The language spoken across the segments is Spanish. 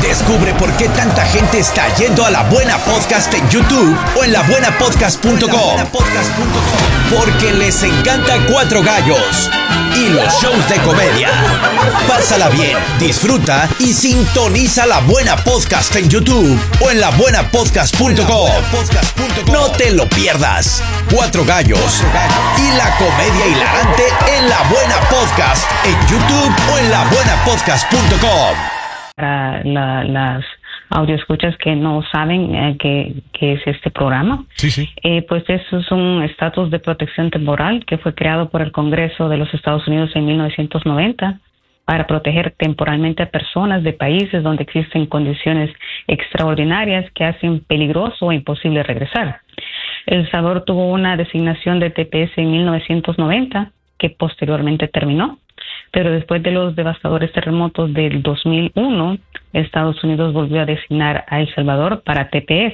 Descubre por qué tanta gente está yendo a La Buena Podcast en YouTube o en labuenapodcast.com. Porque les encanta Cuatro Gallos y los shows de comedia. Pásala bien, disfruta y sintoniza La Buena Podcast en YouTube o en labuenapodcast.com. No te lo pierdas. Cuatro Gallos y la comedia hilarante en La Buena Podcast en YouTube o en labuenapodcast.com. Para las audioescuchas que no saben qué es este programa. Sí. Pues eso es un estatus de protección temporal que fue creado por el Congreso de los Estados Unidos en 1990 para proteger temporalmente a personas de países donde existen condiciones extraordinarias que hacen peligroso o imposible regresar. El Salvador tuvo una designación de TPS en 1990 que posteriormente terminó. Pero después de los devastadores terremotos del 2001, Estados Unidos volvió a designar a El Salvador para TPS.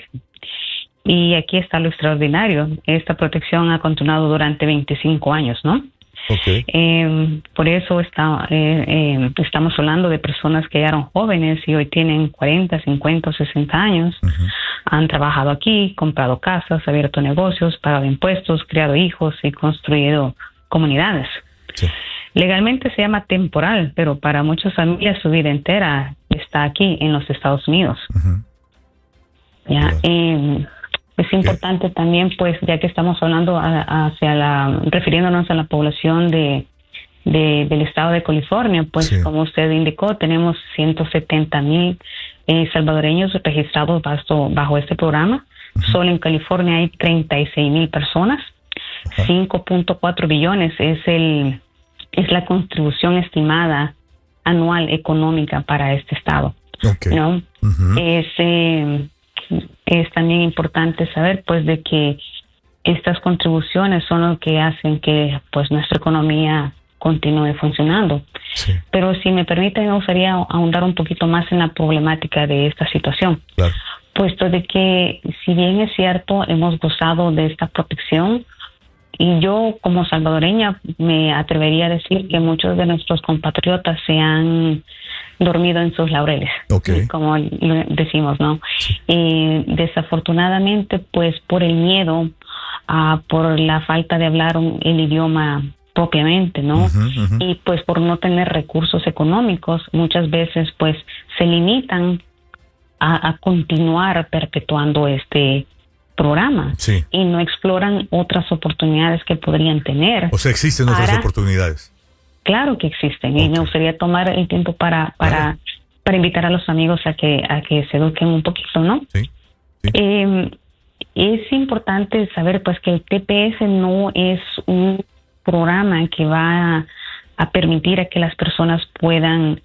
Y aquí está lo extraordinario. Esta protección ha continuado durante 25 años, ¿no? Okay. Por eso estamos hablando de personas que ya eran jóvenes y hoy tienen 40, 50 o 60 años. Uh-huh. Han trabajado aquí, comprado casas, abierto negocios, pagado impuestos, criado hijos y construido comunidades. Sí. Legalmente se llama temporal, pero para muchas familias su vida entera está aquí en los Estados Unidos. Uh-huh. Ya, es importante también, pues, ya que estamos hablando refiriéndonos a la población del estado de California, pues, sí. Como usted indicó, tenemos 170,000 salvadoreños registrados bajo este programa. Uh-huh. Solo en California hay 36,000 personas. Uh-huh. 5.4 billones es la contribución estimada anual económica para este estado. Okay. ¿No? Uh-huh. Es también importante saber, pues, de que estas contribuciones son lo que hacen que, pues, nuestra economía continúe funcionando. Sí. Pero si me permiten, me gustaría ahondar un poquito más en la problemática de esta situación. Claro. Puesto de que, si bien es cierto, hemos gozado de esta protección, y yo, como salvadoreña, me atrevería a decir que muchos de nuestros compatriotas se han dormido en sus laureles, okay. Como decimos, ¿no? Sí. Desafortunadamente, pues, por el miedo, por la falta de hablar el idioma propiamente, ¿no? Uh-huh. Y, pues, por no tener recursos económicos, muchas veces, pues, se limitan a continuar perpetuando este programa, sí. Y no exploran otras oportunidades que podrían tener. O sea, existen otras oportunidades. Claro que existen, okay. Y me gustaría tomar el tiempo para invitar a los amigos a que se eduquen un poquito, ¿no? Sí. Es importante saber, pues, que el TPS no es un programa que va a permitir a que las personas puedan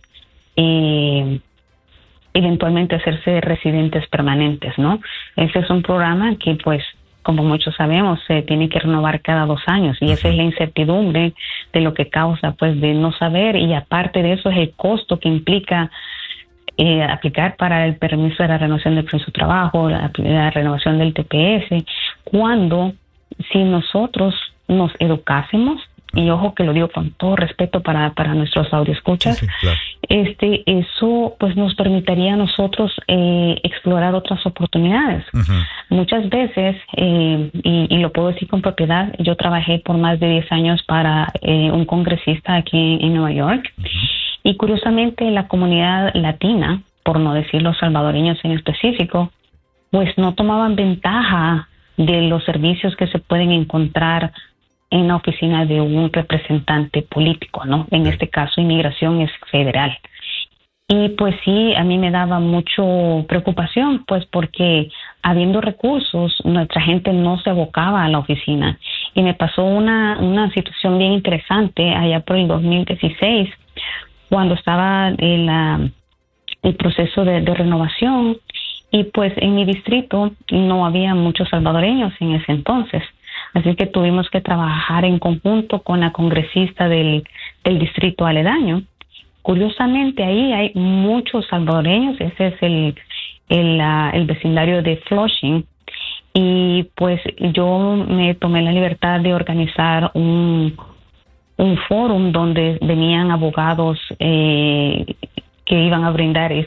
eventualmente hacerse residentes permanentes, ¿no? Ese es un programa que, pues, como muchos sabemos, se tiene que renovar cada 2 años y esa es la incertidumbre de lo que causa, pues, de no saber, y aparte de eso es el costo que implica aplicar para el permiso de la renovación del permiso de trabajo, la renovación del TPS, cuando si nosotros nos educásemos, y ojo que lo digo con todo respeto para nuestros audioescuchas, sí, claro. Eso, pues, nos permitiría a nosotros explorar otras oportunidades. Uh-huh. Muchas veces, y lo puedo decir con propiedad, yo trabajé por más de 10 años para un congresista aquí en Nueva York, uh-huh. Y curiosamente la comunidad latina, por no decir los salvadoreños en específico, pues no tomaban ventaja de los servicios que se pueden encontrar en la oficina de un representante político, ¿no? En este caso, inmigración es federal. Y pues sí, a mí me daba mucho preocupación, pues porque habiendo recursos, nuestra gente no se abocaba a la oficina. Y me pasó una situación bien interesante allá por el 2016, cuando estaba el proceso de renovación, y pues en mi distrito no había muchos salvadoreños en ese entonces. Así que tuvimos que trabajar en conjunto con la congresista del distrito aledaño. Curiosamente, ahí hay muchos salvadoreños. Ese es el vecindario de Flushing. Y pues yo me tomé la libertad de organizar un fórum donde venían abogados que iban a brindar